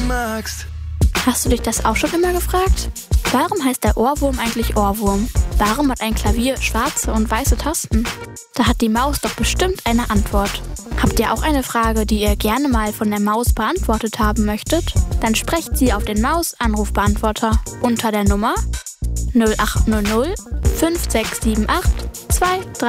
magst. Hast du dich das auch schon immer gefragt? Warum heißt der Ohrwurm eigentlich Ohrwurm? Warum hat ein Klavier schwarze und weiße Tasten? Da hat die Maus doch bestimmt eine Antwort. Habt ihr auch eine Frage, die ihr gerne mal von der Maus beantwortet haben möchtet? Dann sprecht sie auf den Maus-Anrufbeantworter unter der Nummer 0800 5678 23